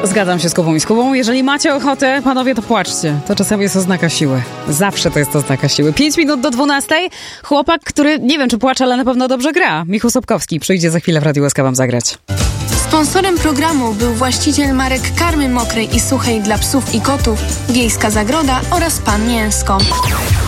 Zgadzam się z Kubą i z Kubą. Jeżeli macie ochotę, panowie, to płaczcie. To czasami jest oznaka siły. Zawsze to jest oznaka siły. 5 minut do 12. Chłopak, który nie wiem, czy płacze, ale na pewno dobrze gra. Michał Sobkowski przyjdzie za chwilę w Radiu SK wam zagrać. Sponsorem programu był właściciel marek karmy mokrej i suchej dla psów i kotów, Wiejska Zagroda oraz Pan Mięsko.